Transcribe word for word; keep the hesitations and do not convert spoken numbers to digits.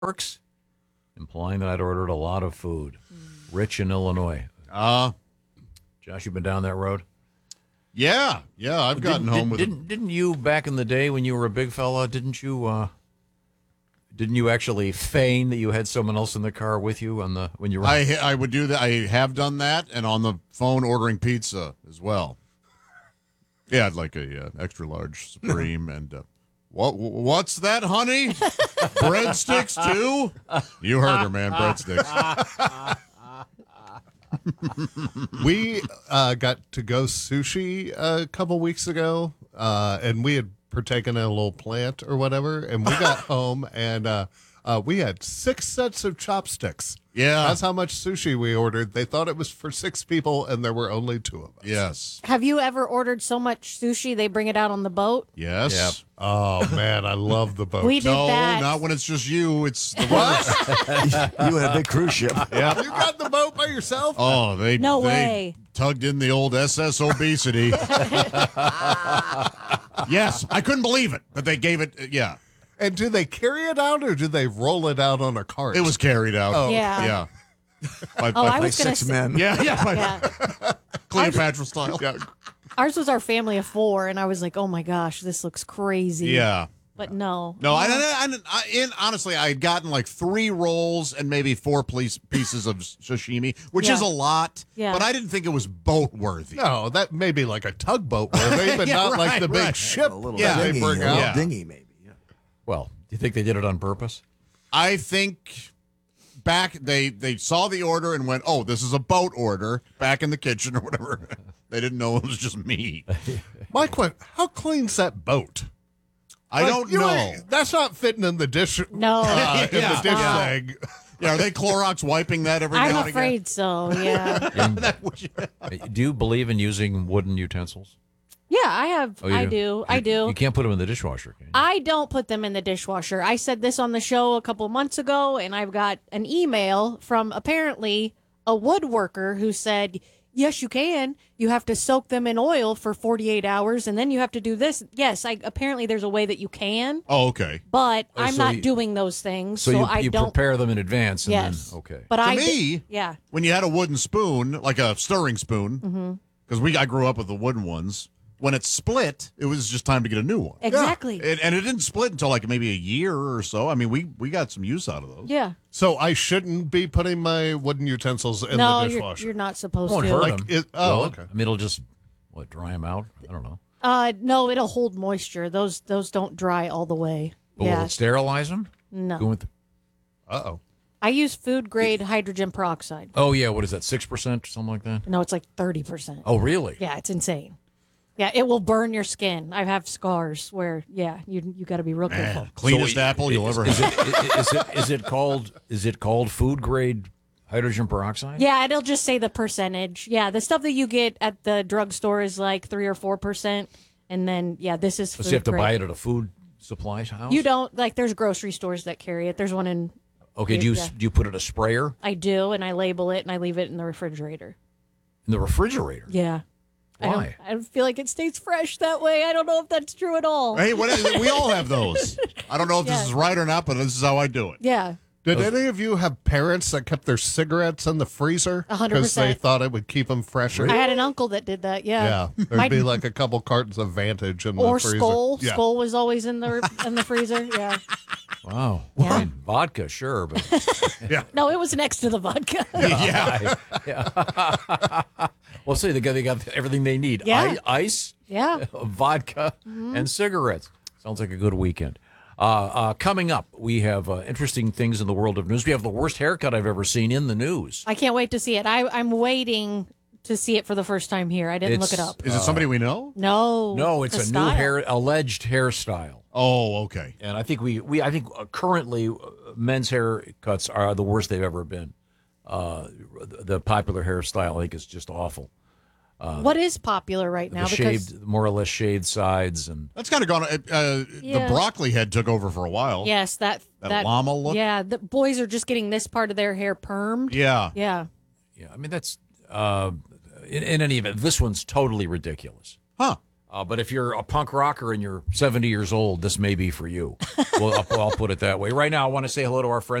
Works, implying that I'd ordered a lot of food. Rich in Illinois. Uh, Josh, you been down that road? yeah, yeah, I've gotten didn't, home with didn't, didn't you back in the day when you were a big fella? Didn't you? Uh, didn't you actually feign that you had someone else in the car with you on the when you were? I I would do that. I have done that, and on the phone ordering pizza as well. Yeah, I'd like a uh, extra large supreme and. Uh, What? What's that, honey? Breadsticks, too? You heard her, man. Breadsticks. We uh, got to go sushi a couple weeks ago, uh, and we had partaken in a little plant or whatever, and we got home, and uh, uh, we had six sets of chopsticks. Yeah. That's how much sushi we ordered. They thought it was for six people, and there were only two of us. Yes. Have you ever ordered so much sushi they bring it out on the boat? Yes. Yep. Oh, man, I love the boat. We did No, that. not when it's just you. It's the worst. You had a big cruise ship. Yeah. You got the boat by yourself? Oh, they No they way. tugged in the old S S obesity. Yes, I couldn't believe it, but they gave it. Yeah, And do they carry it out, or do they roll it out on a cart? it was carried out. Oh, Yeah. yeah. By, Oh, by- I by was going to Six say. men. Yeah, yeah. by Yeah. Cleopatra style. Yeah. Ours was our family of four, and I was like, oh my gosh, this looks crazy. Yeah. But no. No, I, I, I, in honestly, I had gotten like three rolls and maybe four piece, pieces of sashimi, which Yeah. is a lot. Yeah. But I didn't think it was boat worthy. No, that may be like a tugboat worthy, but Yeah, not like right, the big right. ship A little Yeah. that they dinghy, bring a little out. Yeah. dinghy maybe. Yeah. Well, do you think they did it on purpose? I think back they they saw the order and went, "Oh, this is a boat order." Back in the kitchen or whatever, they didn't know it was just me. My question: how clean's that boat? I Like, don't you know. ain't- That's not fitting in the dish. No. uh, in Yeah. the dish Yeah. bag. Yeah, are they Clorox wiping that every I'm now and afraid so, yeah. Do you believe in using wooden utensils? yeah, I have. Oh, you I do. I You- do. You can't put them in the dishwasher, can you? I don't put them in the dishwasher. I said this on the show a couple months ago, and I've got an email from apparently a woodworker who said, yes, you can. You have to soak them in oil for forty-eight hours, and then you have to do this. Yes, I, apparently there's a way that you can, Oh, okay. but Oh, I'm so not you- doing those things, So, so, you, I you don't. prepare them in advance, and yes. then okay. But To I me- di- yeah. When you had a wooden spoon, like a stirring spoon, because we I grew up with the wooden ones. When it split, it was just time to get a new one. Exactly. It, and it didn't split until like maybe a year or so. I mean, we we got some use out of those. Yeah. So I shouldn't be putting my wooden utensils in No, the you're, dishwasher. you're not supposed Won't to. hurt Like, them. it- oh, Will it? okay. I mean, it'll just what dry them out. I don't know. Uh, no, it'll hold moisture. Those those don't dry all the way. But yeah. will it sterilize them? No. Go with the- Uh oh. I use food grade hydrogen peroxide. oh yeah, what is that? Six percent, something like that. No, it's like thirty percent. Oh really? Yeah, it's insane. Yeah, it will burn your skin. I have scars where, yeah, you you got to be real careful. Man, cleanest So, apple you'll is, ever is have. it, is it is it called is it called food grade hydrogen peroxide? Yeah, it'll just say the percentage. Yeah, the stuff that you get at the drugstore is like three or four percent, and then yeah, this is. So Food you have to grade. buy it at a food supply house. You don't like. There's grocery stores that carry it. There's one in. Okay. Do you Yeah. do you put it in a sprayer I do, and I label it, and I leave it in the refrigerator. in the refrigerator? Yeah. I don't, Why? I don't feel like it stays fresh that way. I don't know if that's true at all. Hey, what, we all have those. I don't know if Yeah. this is right or not, but this is how I do it. Yeah. Did any of you have parents that kept their cigarettes in the freezer A hundred because they percent. thought it would keep them fresher? I had an uncle that did that. Yeah. Yeah, there'd My- be like a couple cartons of Vantage in the or freezer. Skull. Yeah. Skull was always in the in the freezer. Yeah. Wow. Yeah. I mean, vodka, sure, but No, it was next to the vodka. Yeah. yeah. Well, see, they got they got everything they need: Yeah. I, ice, Yeah. vodka, and cigarettes. Sounds like a good weekend. Uh, uh, coming up, we have uh, interesting things in the world of news. We have the worst haircut I've ever seen in the news. I can't wait to see it. I, I'm waiting to see it for the first time here. I didn't look it It's- up. Is it somebody we know? No. No, it's the a style. new hair alleged hairstyle. Oh, okay. And I think we, we I think uh, currently uh, men's haircuts are the worst they've ever been. Uh, the, the popular hairstyle, I think, is just awful. What is popular right now? the Because shaved, more or less shaved sides, and That's kind of gone. Uh, uh, Yeah. The broccoli head took over for a while. yes, that That llama look? Yeah, the boys are just getting this part of their hair permed. Yeah. Yeah. yeah, I mean that's uh, in, in any event, this one's totally ridiculous. Huh. Uh, but if you're a punk rocker and you're seventy years old, this may be for you. Well, I'll, I'll put it that way. Right now, I want to say hello to our friends